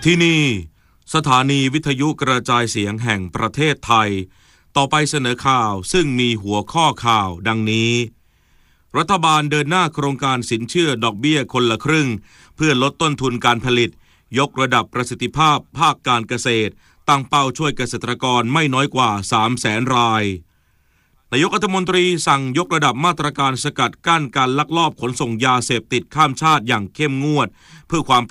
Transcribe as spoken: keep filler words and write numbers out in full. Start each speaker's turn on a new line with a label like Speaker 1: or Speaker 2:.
Speaker 1: ที่นี่สถานีวิทยุกระจายเสียงแห่งประเทศไทยต่อไปเสนอข่าวซึ่งมีหัวข้อข่าวดังนี้รัฐบาลเดินหน้าโครงการสินเชื่อดอกเบี้ยคนละครึ่งเพื่อลดต้นทุนการผลิตยกระดับประสิทธิภาพภาคการเกษตรตั้งเป้าช่วยเกษตรกรไม่น้อยกว่า สามแสน รายนายกรัฐมนตรีสั่งยกระดับมาตรการสกัดกั้นการลักลอบขนส่งยาเสพติดข้ามชาติอย่างเข้มงวดเพื่อความ